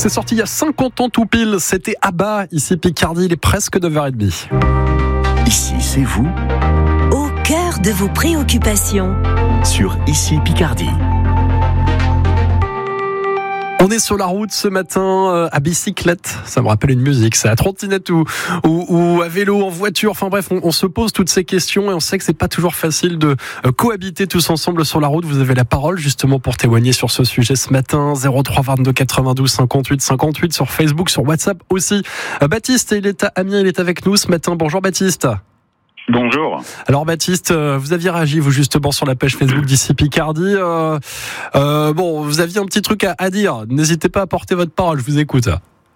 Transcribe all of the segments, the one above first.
C'est sorti il y a 50 ans tout pile. C'était ABBA, ici Picardie, il est presque 9h30. Ici, c'est vous, au cœur de vos préoccupations. Sur Ici Picardie. On est sur la route ce matin à bicyclette, ça me rappelle une musique, c'est à trottinette ou à vélo, en voiture, enfin bref, on se pose toutes ces questions et on sait que c'est pas toujours facile de cohabiter tous ensemble sur la route. Vous avez la parole justement pour témoigner sur ce sujet ce matin, 03 22 92 58 58 sur Facebook, sur WhatsApp aussi. Baptiste, il est à Amiens, il est avec nous ce matin. Bonjour Baptiste. Bonjour. Alors Baptiste, vous aviez réagi vous justement sur la page Facebook d'Ici Picardie. Bon, vous aviez un petit truc à dire. N'hésitez pas à porter votre parole. Je vous écoute.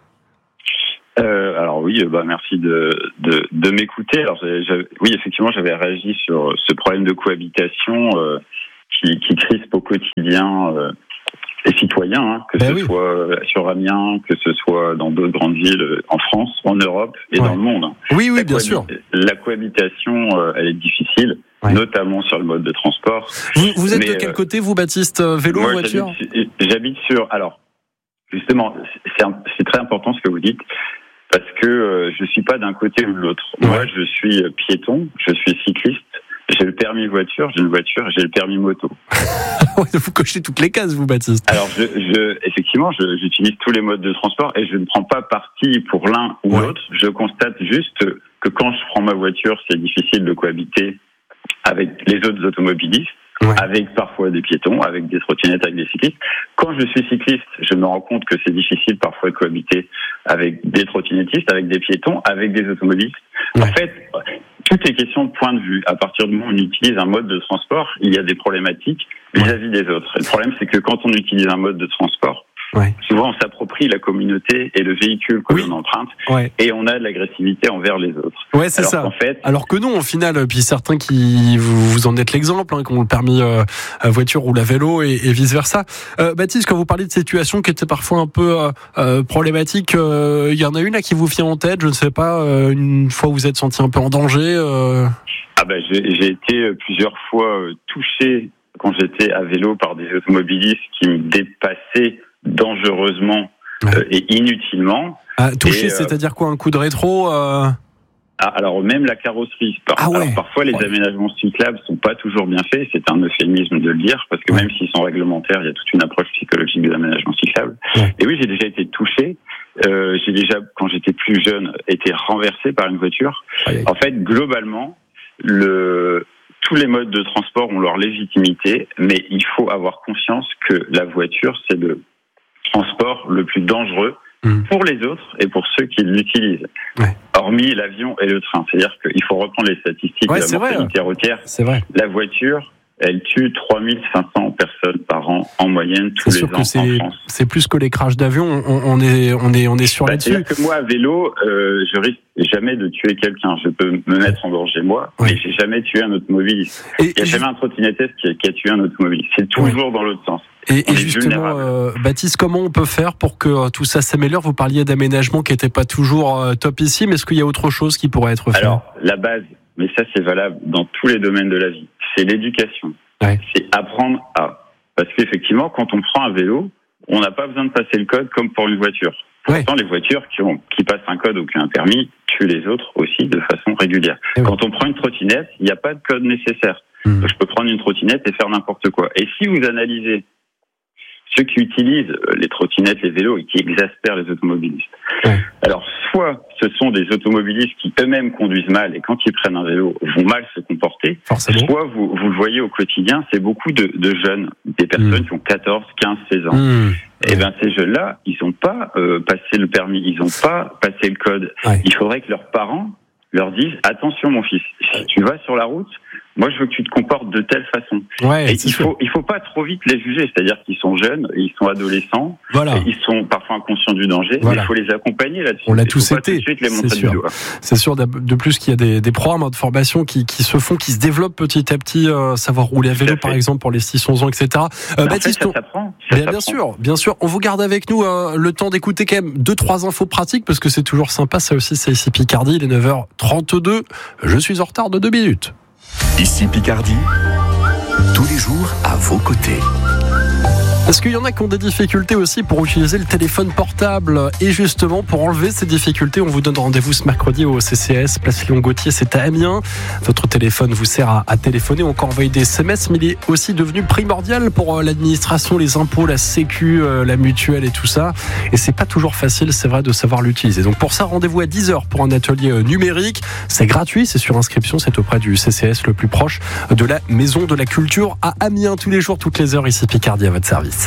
Alors oui, merci de m'écouter. Alors oui, effectivement, j'avais réagi sur ce problème de cohabitation qui crispe au quotidien les citoyens, que ce soit sur Amiens, que ce soit dans d'autres grandes villes en France, en Europe et dans le monde. Oui, bien sûr. La cohabitation, elle est difficile, notamment sur le mode de transport. Vous êtes de quel côté, vous, Baptiste? Vélo, moi, voiture? J'habite sur... Alors, justement, c'est très important ce que vous dites, parce que je suis pas d'un côté ou de l'autre. Moi, je suis piéton, je suis cycliste. J'ai le permis voiture, j'ai une voiture, j'ai le permis moto. Vous cochez toutes les cases, vous, Baptiste. Alors, effectivement, j'utilise tous les modes de transport et je ne prends pas parti pour l'un ou l'autre. Je constate juste que quand je prends ma voiture, c'est difficile de cohabiter avec les autres automobilistes, avec parfois des piétons, avec des trottinettes, avec des cyclistes. Quand je suis cycliste, je me rends compte que c'est difficile parfois de cohabiter avec des trottinettistes, avec des piétons, avec des automobilistes. En fait, tout est question de point de vue. À partir du moment où on utilise un mode de transport, il y a des problématiques vis-à-vis des autres. Et le problème, c'est que quand on utilise un mode de transport, souvent on s'approprie la communauté et le véhicule que l'on emprunte, et on a de l'agressivité envers les autres. C'est ça. En fait, alors que non, au final, puis certains qui vous en êtes l'exemple, qui ont le permis voiture ou la vélo et vice versa. Baptiste, quand vous parlez de situations qui étaient parfois un peu problématiques, il y en a une là qui vous vient en tête, je ne sais pas, une fois où vous êtes senti un peu en danger. J'ai été plusieurs fois touché quand j'étais à vélo par des automobilistes qui me dépassaient dangereusement et inutilement. Touché, c'est-à-dire quoi, un coup de rétro Alors même la carrosserie. Alors, parfois les aménagements cyclables sont pas toujours bien faits, c'est un euphémisme de le dire, parce que même s'ils sont réglementaires, il y a toute une approche psychologique des aménagements cyclables. Et oui, j'ai déjà été touché. J'ai déjà, quand j'étais plus jeune, été renversé par une voiture. En fait, globalement, tous les modes de transport ont leur légitimité, mais il faut avoir conscience que la voiture, c'est le transport le plus dangereux pour les autres et pour ceux qui l'utilisent. Hormis l'avion et le train. C'est-à-dire qu'il faut reprendre les statistiques de la mortalité routière. C'est vrai. La voiture, elle tue 3500 personnes par an en moyenne tous les ans en France. C'est plus que les crashs d'avion, on est sur là-dessus. C'est-à-dire que moi, à vélo, je risque jamais de tuer quelqu'un. Je peux me mettre en danger moi, mais j'ai jamais tué un automobiliste. Il n'y a jamais un trottinettiste qui a tué un automobiliste. C'est toujours dans l'autre sens. Et justement, Baptiste, comment on peut faire pour que tout ça s'améliore? Vous parliez d'aménagement qui n'était pas toujours top ici, mais est-ce qu'il y a autre chose qui pourrait être fait? Alors, la base, mais ça c'est valable dans tous les domaines de la vie, c'est l'éducation. C'est apprendre à... Parce qu'effectivement, quand on prend un vélo, on n'a pas besoin de passer le code comme pour une voiture. Pourtant, les voitures qui passent un code ou qui ont un permis tuent les autres aussi de façon régulière. Quand on prend une trottinette, il n'y a pas de code nécessaire. Donc, je peux prendre une trottinette et faire n'importe quoi. Et si vous analysez ceux qui utilisent les trottinettes, les vélos et qui exaspèrent les automobilistes. Alors, soit ce sont des automobilistes qui eux-mêmes conduisent mal et quand ils prennent un vélo vont mal se comporter, soit vous le voyez au quotidien, c'est beaucoup de jeunes, des personnes qui ont 14, 15, 16 ans. Et ces jeunes-là, ils n'ont pas passé le permis, ils n'ont pas passé le code. Il faudrait que leurs parents leur disent « Attention mon fils, si tu vas sur la route, moi, je veux que tu te comportes de telle façon. Et il faut pas trop vite les juger. C'est-à-dire qu'ils sont jeunes, ils sont adolescents, ils sont parfois inconscients du danger. Mais il faut les accompagner là-dessus. On l'a tous été. C'est sûr. De plus qu'il y a des programmes de formation qui se font, qui se développent petit à petit. Savoir rouler à vélo, par exemple, pour les 6-11 ans, etc. Baptiste, ça s'apprend. Bien sûr. On vous garde avec nous le temps d'écouter quand même 2-3 infos pratiques parce que c'est toujours sympa. Ça aussi, c'est ici Picardie. Il est 9h32. Je suis en retard de 2 minutes. Ici Picardie, tous les jours à vos côtés. Parce qu'il y en a qui ont des difficultés aussi pour utiliser le téléphone portable. Et justement, pour enlever ces difficultés, on vous donne rendez-vous ce mercredi au CCAS, place Léon-Gauthier, c'est à Amiens. Votre téléphone vous sert à téléphoner ou encore envoyer des SMS, mais il est aussi devenu primordial pour l'administration, les impôts, la sécu, la mutuelle et tout ça. Et c'est pas toujours facile, c'est vrai, de savoir l'utiliser. Donc pour ça, rendez-vous à 10h pour un atelier numérique. C'est gratuit, c'est sur inscription, c'est auprès du CCAS le plus proche de la Maison de la Culture à Amiens, tous les jours, toutes les heures, ici Picardie à votre service.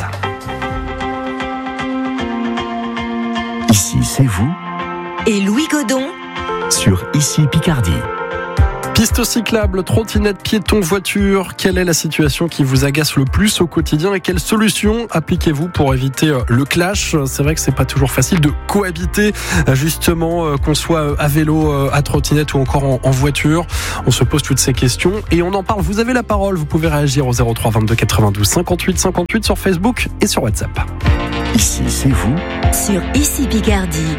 Ici, c'est vous. Et Louis Godon Sur Ici Picardie. Piste cyclable, trottinette, piéton, voiture, quelle est la situation qui vous agace le plus au quotidien et quelles solutions appliquez-vous pour éviter le clash? C'est vrai que c'est pas toujours facile de cohabiter, justement, qu'on soit à vélo, à trottinette ou encore en voiture. On se pose toutes ces questions et on en parle. Vous avez la parole, vous pouvez réagir au 03 22 92 58 58 sur Facebook et sur WhatsApp. Ici, c'est vous. sur Ici Picardie.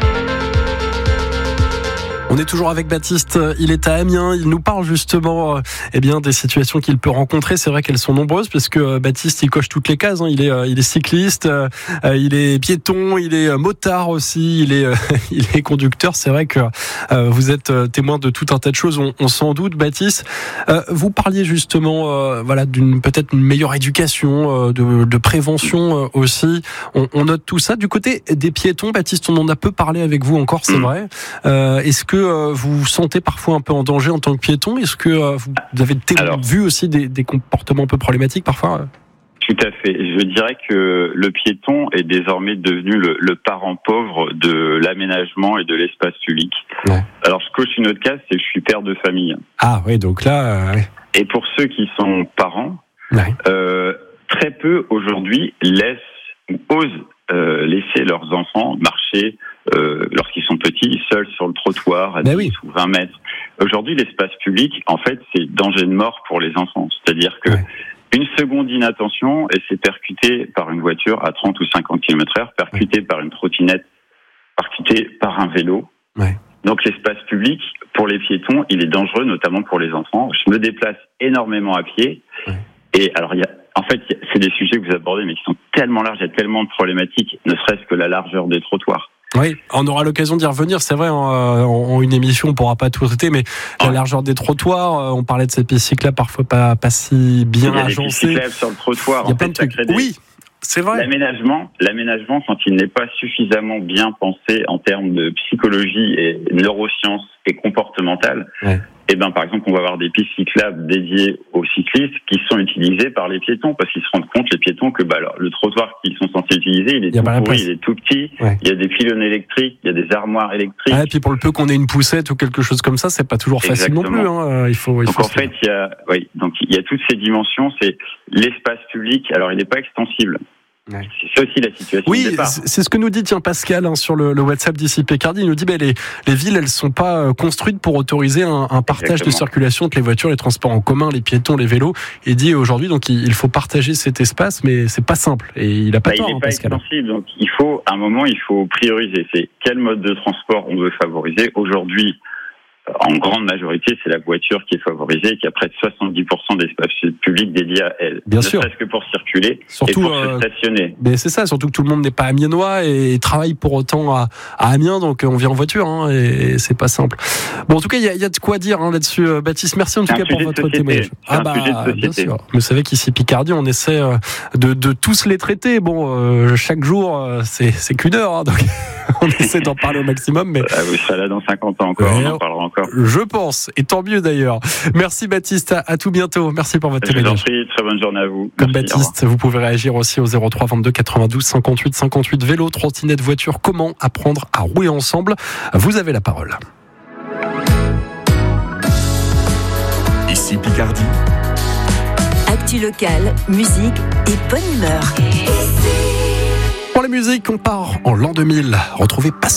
On est toujours avec Baptiste, il est à Amiens, il nous parle justement des situations qu'il peut rencontrer. C'est vrai qu'elles sont nombreuses parce que Baptiste il coche toutes les cases, hein. Il est cycliste, il est piéton, il est motard aussi, il est conducteur. C'est vrai que vous êtes témoin de tout un tas de choses, on s'en doute. Baptiste, vous parliez justement d'une peut-être une meilleure éducation, de prévention aussi. On note tout ça. Du côté des piétons, Baptiste, on en a peu parlé avec vous encore, c'est vrai. Est-ce que vous vous sentez parfois un peu en danger en tant que piéton? Est-ce que vous avez vu aussi des comportements un peu problématiques parfois? Tout à fait. Je dirais que le piéton est désormais devenu le parent pauvre de l'aménagement et de l'espace public. Ouais. Alors, je coche une autre case, c'est que je suis père de famille. Ah oui, donc là... Et pour ceux qui sont parents, très peu aujourd'hui osent laisser leurs enfants marcher lorsqu'ils sont petits, seuls sur le trottoir à 10 ou 20 mètres. Aujourd'hui, l'espace public, en fait, c'est danger de mort pour les enfants. C'est-à-dire que une seconde d'inattention et c'est percuté par une voiture à 30 ou 50 km/h, percuté par une trottinette, percuté par un vélo. Ouais. Donc l'espace public, pour les piétons, il est dangereux, notamment pour les enfants. Je me déplace énormément à pied. Ouais. Et alors, c'est des sujets que vous abordez, mais qui sont tellement larges, il y a tellement de problématiques, ne serait-ce que la largeur des trottoirs. Oui, on aura l'occasion d'y revenir, c'est vrai, en une émission, on ne pourra pas tout traiter, mais la largeur des trottoirs, on parlait de cette piste cyclable parfois pas si bien agencée. Il y a des pistes cyclables sur le trottoir. Il y a plein de trucs. Oui, c'est vrai. L'aménagement, quand il n'est pas suffisamment bien pensé en termes de psychologie et neurosciences et comportementales, par exemple, on va avoir des pistes cyclables dédiées aux cyclistes qui sont utilisées par les piétons parce qu'ils se rendent compte, les piétons, que le trottoir qu'ils sont censés utiliser, il est tout pourri, il est tout petit, il y a des pylônes électriques, il y a des armoires électriques. Et puis pour le peu qu'on ait une poussette ou quelque chose comme ça, c'est pas toujours facile non plus. Hein. Il y a toutes ces dimensions, c'est l'espace public, alors il n'est pas extensible. Ouais. C'est aussi la situation de départ. C'est ce que nous dit Pascal sur le WhatsApp d'Ici Picardie. Il nous dit les villes, elles sont pas construites pour autoriser un partage de circulation entre les voitures, les transports en commun, les piétons, les vélos. Il dit aujourd'hui donc il faut partager cet espace, mais c'est pas simple. Et il a pas tort. Il n'est pas extensible, donc il faut prioriser. C'est quel mode de transport on veut favoriser aujourd'hui. En grande majorité, c'est la voiture qui est favorisée, qui a près de 70% d'espace public dédié à elle. Bien sûr. Ne serait-ce que pour circuler et pour se stationner. Mais c'est ça, surtout que tout le monde n'est pas amiénois et travaille pour autant à Amiens, donc on vient en voiture et c'est pas simple. Bon, en tout cas, il y a de quoi dire là-dessus, Baptiste. Merci en tout cas pour votre témoignage. Bien sûr. Vous savez qu'ici Picardie, on essaie de tous les traiter. Bon, chaque jour, c'est qu'une heure, donc on essaie d'en parler au maximum. Mais vous serez là dans 50 ans encore, on en parlera encore. Je pense, et tant mieux d'ailleurs. Merci Baptiste, à tout bientôt. Merci pour votre témoignage. Je vous en prie, très bonne journée à vous. Comme Baptiste, vous pouvez réagir aussi au 03 22 92 58 58. Vélo, trottinette, voiture, comment apprendre à rouler ensemble? Vous avez la parole. Ici Picardie. Actu locale, musique et bonne humeur. Pour la musique, on part en l'an 2000. Retrouvez Pascal.